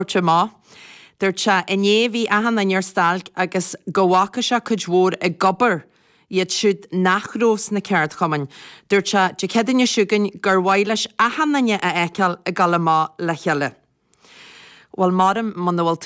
má. Dúirte inéhí ahan na nearstalg agus gohacha se chudhór a gobar iad siúd nachrós na ceart chumann. Dúirte de cedanne siúgan gur bhhailes ahananne a eiceal a galamá le cheile. Well, madam, man bhfuil